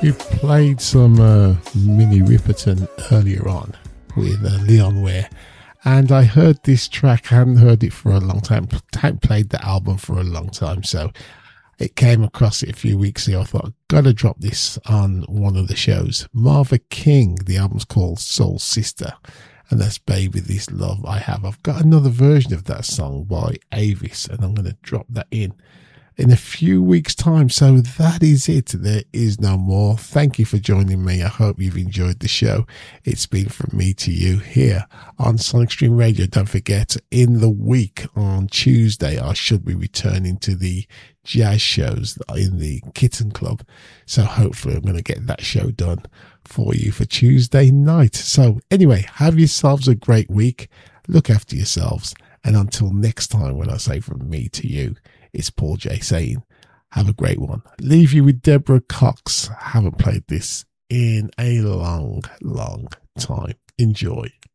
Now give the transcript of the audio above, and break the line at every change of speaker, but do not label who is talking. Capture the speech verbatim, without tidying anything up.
We played some uh, Minnie Riperton earlier on with uh, Leon Ware, and I heard this track. I hadn't heard it for a long time. I hadn't played the album for a long time, so it came across it a few weeks ago. I thought, I've got to drop this on one of the shows. Marva King, the album's called Soul Sister, and that's Baby This Love I Have. I've got another version of that song by Avis, and I'm going to drop that in in a few weeks' time. So that is it. There is no more. Thank you for joining me. I hope you've enjoyed the show. It's been from me to you here on Sonic Stream Radio. Don't forget, in the week on Tuesday, I should be returning to the jazz shows in the Kitten Club. So hopefully I'm going to get that show done for you for Tuesday night. So anyway, have yourselves a great week. Look after yourselves. And until next time, when I say from me to you, it's Paul J saying, have a great one. Leave you with Deborah Cox. Haven't played this in a long, long time. Enjoy.